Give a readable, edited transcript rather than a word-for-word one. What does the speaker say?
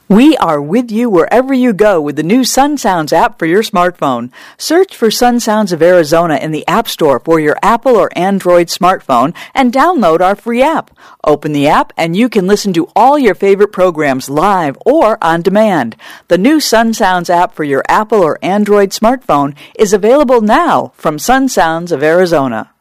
We are with you wherever you go with the new Sun Sounds app for your smartphone. Search for Sun Sounds of Arizona in the App Store for your Apple or Android smartphone and download our free app. Open the app and you can listen to all your favorite programs live or on demand. The new Sun Sounds app for your Apple or Android smartphone is available now from Sun Sounds of Arizona.